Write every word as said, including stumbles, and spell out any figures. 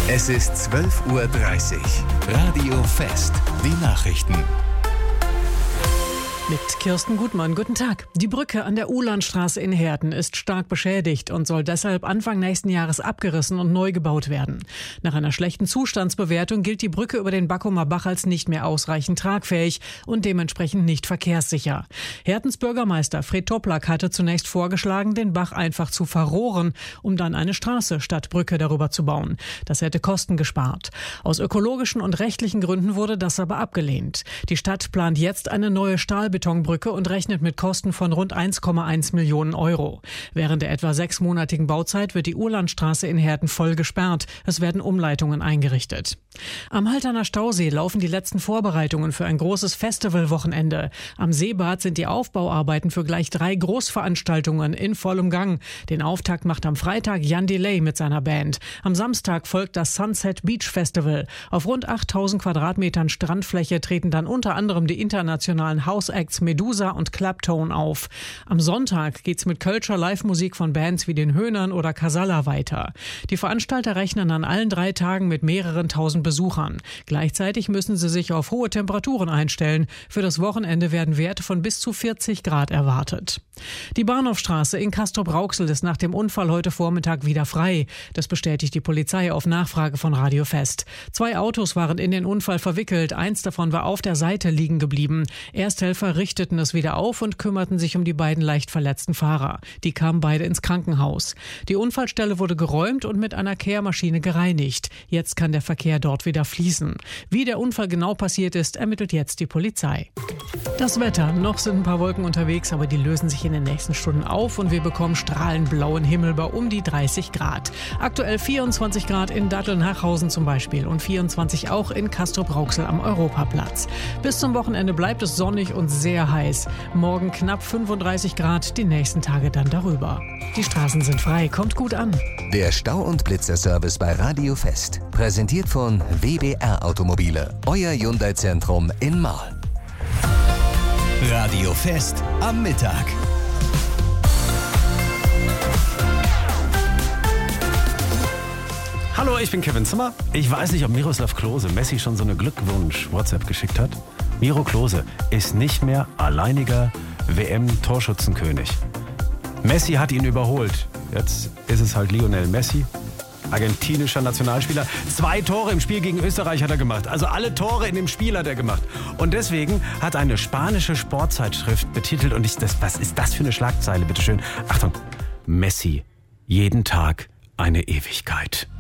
Es ist zwölf Uhr dreißig. Radio Fest. Die Nachrichten. Mit Kirsten Gutmann, guten Tag. Die Brücke an der Uhlandstraße in Herten ist stark beschädigt und soll deshalb Anfang nächsten Jahres abgerissen und neu gebaut werden. Nach einer schlechten Zustandsbewertung gilt die Brücke über den Backumer Bach als nicht mehr ausreichend tragfähig und dementsprechend nicht verkehrssicher. Hertens Bürgermeister Fred Toplak hatte zunächst vorgeschlagen, den Bach einfach zu verrohren, um dann eine Straße statt Brücke darüber zu bauen. Das hätte Kosten gespart. Aus ökologischen und rechtlichen Gründen wurde das aber abgelehnt. Die Stadt plant jetzt eine neue Stahlbetonbrücke und rechnet mit Kosten von rund eins Komma eins Millionen Euro. Während der etwa sechsmonatigen Bauzeit wird die Uhlandstraße in Herten voll gesperrt. Es werden Umleitungen eingerichtet. Am Halterner Stausee laufen die letzten Vorbereitungen für ein großes Festivalwochenende. Am Seebad sind die Aufbauarbeiten für gleich drei Großveranstaltungen in vollem Gang. Den Auftakt macht am Freitag Jan Delay mit seiner Band. Am Samstag folgt das Sunset Beach Festival. Auf rund achttausend Quadratmetern Strandfläche treten dann unter anderem die internationalen House-Acts Medusa und Claptone auf. Am Sonntag geht's mit Kölscher Live-Musik von Bands wie den Höhnern oder Casalla weiter. Die Veranstalter rechnen an allen drei Tagen mit mehreren tausend Besuchern. Gleichzeitig müssen sie sich auf hohe Temperaturen einstellen. Für das Wochenende werden Werte von bis zu vierzig Grad erwartet. Die Bahnhofstraße in Castrop-Rauxel ist nach dem Unfall heute Vormittag wieder frei. Das bestätigt die Polizei auf Nachfrage von Radio Fest. Zwei Autos waren in den Unfall verwickelt. Eins davon war auf der Seite liegen geblieben. Ersthelfer richteten es wieder auf und kümmerten sich um die beiden leicht verletzten Fahrer. Die kamen beide ins Krankenhaus. Die Unfallstelle wurde geräumt und mit einer Kehrmaschine gereinigt. Jetzt kann der Verkehr dort wieder fließen. Wie der Unfall genau passiert ist, ermittelt jetzt die Polizei. Das Wetter. Noch sind ein paar Wolken unterwegs, aber die lösen sich in den nächsten Stunden auf und wir bekommen strahlend blauen Himmel bei um die dreißig Grad. Aktuell vierundzwanzig Grad in Datteln-Hachhausen zum Beispiel und vierundzwanzig auch in Castrop-Rauxel am Europaplatz. Bis zum Wochenende bleibt es sonnig und sehr heiß. Morgen knapp fünfunddreißig Grad, die nächsten Tage dann darüber. Die Straßen sind frei, kommt gut an. Der Stau- und Blitzerservice bei Radio Fest. Präsentiert von W B R Automobile. Euer Hyundai-Zentrum in Marl. Radio Fest am Mittag. Hallo, ich bin Kevin Zimmer. Ich weiß nicht, ob Miroslav Klose Messi schon so eine Glückwunsch-WhatsApp geschickt hat. Miro Klose ist nicht mehr alleiniger W M-Torschützenkönig. Messi hat ihn überholt. Jetzt ist es halt Lionel Messi, argentinischer Nationalspieler. Zwei Tore im Spiel gegen Österreich hat er gemacht. Also alle Tore in dem Spiel hat er gemacht. Und deswegen hat eine spanische Sportzeitschrift betitelt, und ich, das, was ist das für eine Schlagzeile, bitteschön? Achtung, Messi, jeden Tag eine Ewigkeit.